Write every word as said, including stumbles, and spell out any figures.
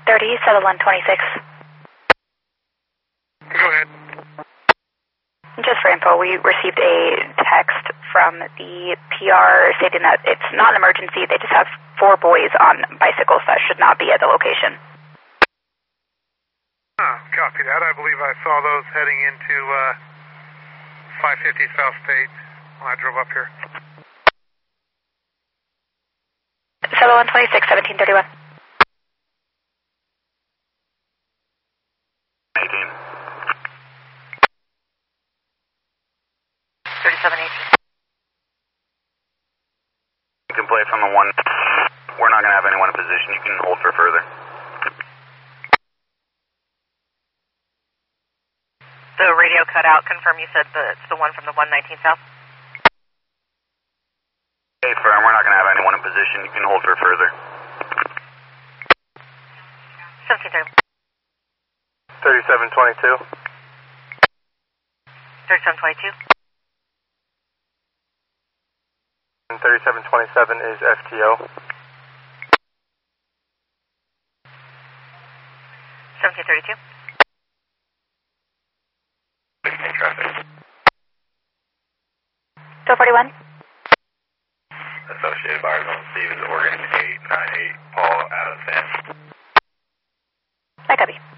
thirty, settle one twenty-six. Go ahead. Just for info, we received a text from the P R stating that it's not an emergency. They just have four boys on bicycles that should not be at the location. Oh, copy that. I believe I saw those heading into uh, five fifty South State when I drove up here. Settle one twenty-six, seventeen thirty-one. eighteen. thirty-seven eighteen. You can play from the one. We're not going to have anyone in position. You can hold for further. The radio cut out. Confirm you said the, it's the one from the one nineteen South? Hey, firm, we're not going to have anyone in position. You can hold for further. seventeen thirty. thirty-seven twenty-two. thirty-seven twenty-two. And thirty-seven twenty-seven is F T O. seventeen thirty-two. Traffic. Still forty-one. Associated Buyers on Stevens, Oregon, eight nine eight, Paul, out of San. I copy.